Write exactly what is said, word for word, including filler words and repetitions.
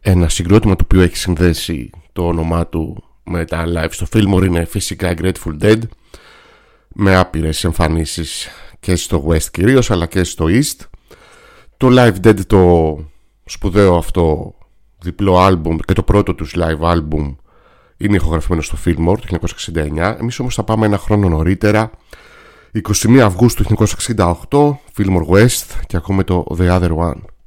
ένα συγκρότημα το οποίο έχει συνδέσει το όνομά του με τα live στο Fillmore είναι φυσικά Grateful Dead, με άπειρες εμφανίσεις και στο West κυρίως αλλά και στο East. Το Live Dead, το σπουδαίο αυτό διπλό άλμπουμ και το πρώτο τους live άλμπουμ, είναι ηχογραφημένο στο Fillmore το χίλια εννιακόσια εξήντα εννιά. Εμείς όμως θα πάμε ένα χρόνο νωρίτερα, εικοστή πρώτη Αυγούστου χίλια εννιακόσια εξήντα οκτώ, Fillmore West, και ακούμε το The Other One.